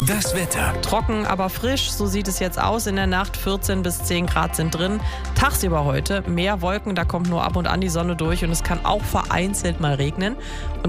Das Wetter. Trocken, aber frisch, so sieht es jetzt aus. In der Nacht 14 bis 10 Grad sind drin. Tagsüber heute mehr Wolken, da kommt nur ab und an die Sonne durch und es kann auch vereinzelt mal regnen.